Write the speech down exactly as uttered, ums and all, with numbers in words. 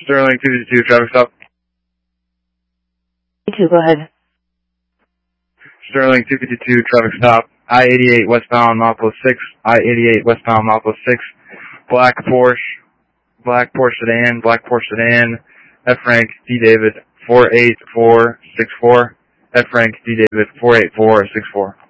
Sterling two fifty-two, traffic stop. two, go ahead. Sterling two fifty-two, traffic stop. I eighty-eight westbound, mile plus six. I eighty-eight westbound, mile plus six. Black Porsche, black Porsche sedan, black Porsche sedan. F Frank D David four eight four six four. F Frank D David four eight four six four.